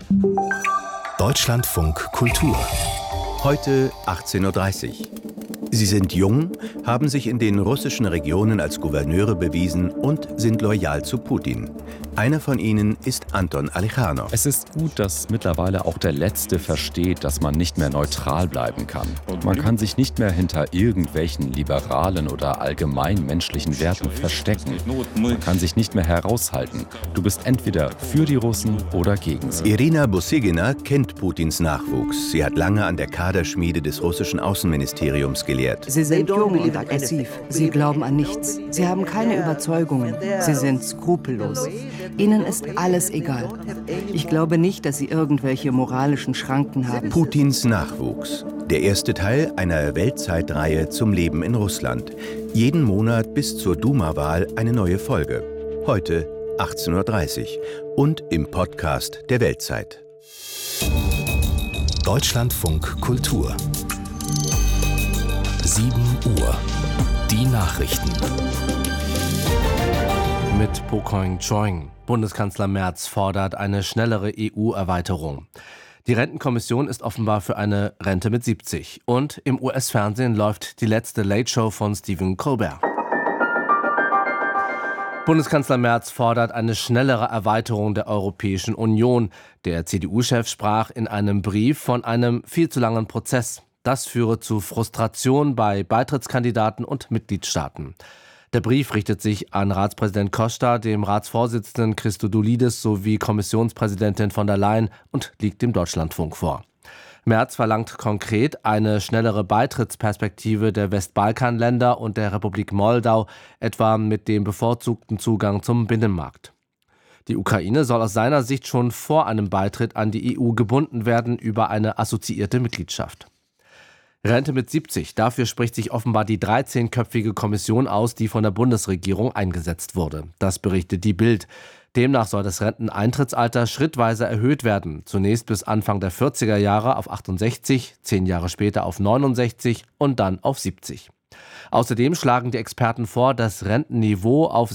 Deutschlandfunk Kultur. Heute 18:30 Uhr. Sie sind jung, haben sich in den russischen Regionen als Gouverneure bewiesen und sind loyal zu Putin. Einer von ihnen ist Anton Alichanov. Es ist gut, dass mittlerweile auch der Letzte versteht, dass man nicht mehr neutral bleiben kann. Man kann sich nicht mehr hinter irgendwelchen liberalen oder allgemein menschlichen Werten verstecken. Man kann sich nicht mehr heraushalten. Du bist entweder für die Russen oder gegen sie. Irina Busygina kennt Putins Nachwuchs. Sie hat lange an der Kaderschmiede des russischen Außenministeriums gelehrt. Sie sind jung und aggressiv. Sie glauben an nichts. Sie haben keine Überzeugungen. Sie sind skrupellos. Ihnen ist alles egal. Ich glaube nicht, dass sie irgendwelche moralischen Schranken haben. Putins Nachwuchs. Der erste Teil einer Weltzeitreihe zum Leben in Russland. Jeden Monat bis zur Duma-Wahl eine neue Folge. Heute 18:30 Uhr und im Podcast der Weltzeit. Deutschlandfunk Kultur. 7 Uhr. Die Nachrichten. Mit Pokoing Choing. Bundeskanzler Merz fordert eine schnellere EU-Erweiterung. Die Rentenkommission ist offenbar für eine Rente mit 70. Und im US-Fernsehen läuft die letzte Late-Show von Stephen Colbert. Bundeskanzler Merz fordert eine schnellere Erweiterung der Europäischen Union. Der CDU-Chef sprach in einem Brief von einem viel zu langen Prozess. Das führe zu Frustration bei Beitrittskandidaten und Mitgliedstaaten. Der Brief richtet sich an Ratspräsident Costa, dem Ratsvorsitzenden Christodoulidis sowie Kommissionspräsidentin von der Leyen und liegt dem Deutschlandfunk vor. Merz verlangt konkret eine schnellere Beitrittsperspektive der Westbalkanländer und der Republik Moldau, etwa mit dem bevorzugten Zugang zum Binnenmarkt. Die Ukraine soll aus seiner Sicht schon vor einem Beitritt an die EU gebunden werden über eine assoziierte Mitgliedschaft. Rente mit 70. Dafür spricht sich offenbar die 13-köpfige Kommission aus, die von der Bundesregierung eingesetzt wurde. Das berichtet die Bild. Demnach soll das Renteneintrittsalter schrittweise erhöht werden. Zunächst bis Anfang der 40er Jahre auf 68, 10 Jahre später auf 69 und dann auf 70. Außerdem schlagen die Experten vor, das Rentenniveau auf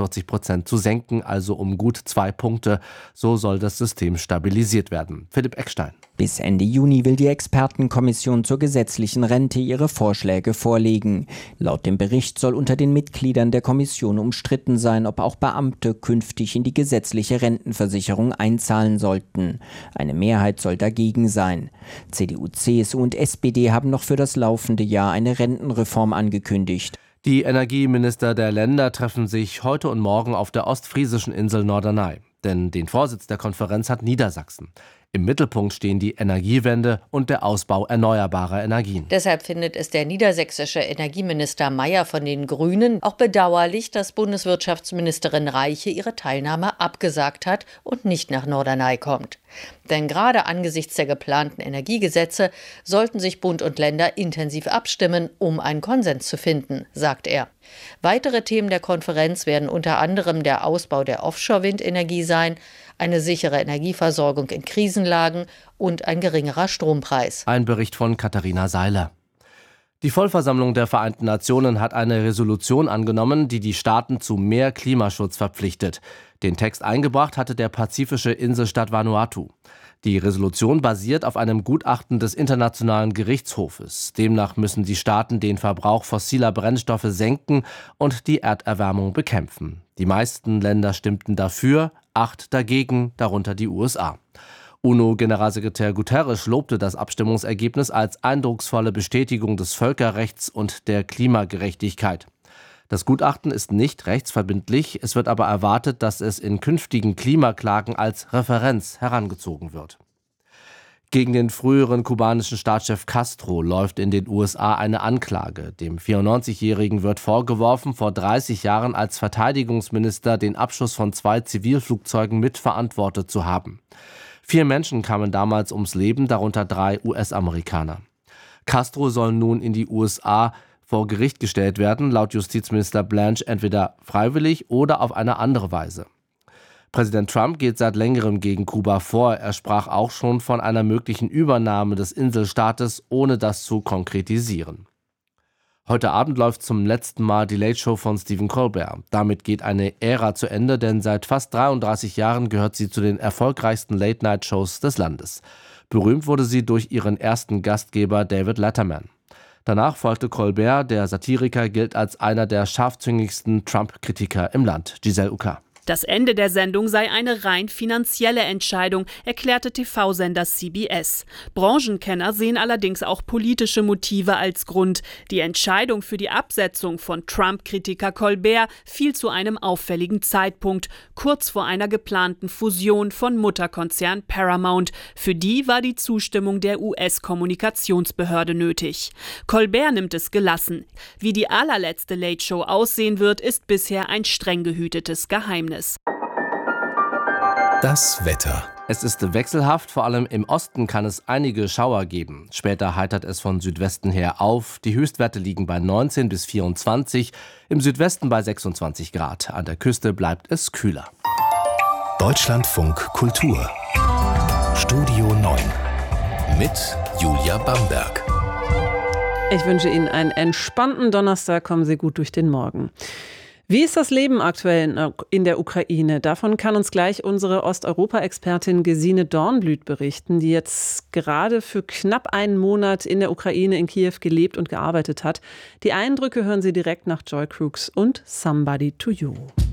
46% zu senken, also um gut 2 Punkte. So soll das System stabilisiert werden. Philipp Eckstein. Bis Ende Juni will die Expertenkommission zur gesetzlichen Rente ihre Vorschläge vorlegen. Laut dem Bericht soll unter den Mitgliedern der Kommission umstritten sein, ob auch Beamte künftig in die gesetzliche Rentenversicherung einzahlen sollten. Eine Mehrheit soll dagegen sein. CDU, CSU und SPD haben noch für das laufende Jahr eine Rentenreform angekündigt. Die Energieminister der Länder treffen sich heute und morgen auf der ostfriesischen Insel Norderney. Denn den Vorsitz der Konferenz hat Niedersachsen. Im Mittelpunkt stehen die Energiewende und der Ausbau erneuerbarer Energien. Deshalb findet es der niedersächsische Energieminister Mayer von den Grünen auch bedauerlich, dass Bundeswirtschaftsministerin Reiche ihre Teilnahme abgesagt hat und nicht nach Norderney kommt. Denn gerade angesichts der geplanten Energiegesetze sollten sich Bund und Länder intensiv abstimmen, um einen Konsens zu finden, sagt er. Weitere Themen der Konferenz werden unter anderem der Ausbau der Offshore-Windenergie sein, eine sichere Energieversorgung in Krisenlagen und ein geringerer Strompreis. Ein Bericht von Katharina Seiler. Die Vollversammlung der Vereinten Nationen hat eine Resolution angenommen, die die Staaten zu mehr Klimaschutz verpflichtet. Den Text eingebracht hatte der pazifische Inselstaat Vanuatu. Die Resolution basiert auf einem Gutachten des Internationalen Gerichtshofes. Demnach müssen die Staaten den Verbrauch fossiler Brennstoffe senken und die Erderwärmung bekämpfen. Die meisten Länder stimmten dafür, 8 dagegen, darunter die USA. UNO-Generalsekretär Guterres lobte das Abstimmungsergebnis als eindrucksvolle Bestätigung des Völkerrechts und der Klimagerechtigkeit. Das Gutachten ist nicht rechtsverbindlich, es wird aber erwartet, dass es in künftigen Klimaklagen als Referenz herangezogen wird. Gegen den früheren kubanischen Staatschef Castro läuft in den USA eine Anklage. Dem 94-Jährigen wird vorgeworfen, vor 30 Jahren als Verteidigungsminister den Abschuss von 2 Zivilflugzeugen mitverantwortet zu haben. 4 Menschen kamen damals ums Leben, darunter 3 US-Amerikaner. Castro soll nun in die USA vor Gericht gestellt werden, laut Justizminister Blanche entweder freiwillig oder auf eine andere Weise. Präsident Trump geht seit längerem gegen Kuba vor. Er sprach auch schon von einer möglichen Übernahme des Inselstaates, ohne das zu konkretisieren. Heute Abend läuft zum letzten Mal die Late Show von Stephen Colbert. Damit geht eine Ära zu Ende, denn seit fast 33 Jahren gehört sie zu den erfolgreichsten Late-Night-Shows des Landes. Berühmt wurde sie durch ihren ersten Gastgeber David Letterman. Danach folgte Colbert, der Satiriker gilt als einer der scharfzüngigsten Trump-Kritiker im Land. Giselle Uka. Das Ende der Sendung sei eine rein finanzielle Entscheidung, erklärte TV-Sender CBS. Branchenkenner sehen allerdings auch politische Motive als Grund. Die Entscheidung für die Absetzung von Trump-Kritiker Colbert fiel zu einem auffälligen Zeitpunkt, kurz vor einer geplanten Fusion von Mutterkonzern Paramount. Für die war die Zustimmung der US-Kommunikationsbehörde nötig. Colbert nimmt es gelassen. Wie die allerletzte Late Show aussehen wird, ist bisher ein streng gehütetes Geheimnis. Das Wetter. Es ist wechselhaft, vor allem im Osten kann es einige Schauer geben. Später heitert es von Südwesten her auf. Die Höchstwerte liegen bei 19 bis 24, im Südwesten bei 26 Grad. An der Küste bleibt es kühler. Deutschlandfunk Kultur. Studio 9 mit Julia Bamberg. Ich wünsche Ihnen einen entspannten Donnerstag. Kommen Sie gut durch den Morgen. Wie ist das Leben aktuell in der Ukraine? Davon kann uns gleich unsere Osteuropa-Expertin Gesine Dornblüt berichten, die jetzt gerade für knapp einen Monat in der Ukraine in Kiew gelebt und gearbeitet hat. Die Eindrücke hören Sie direkt nach Joy Crooks und Somebody to You.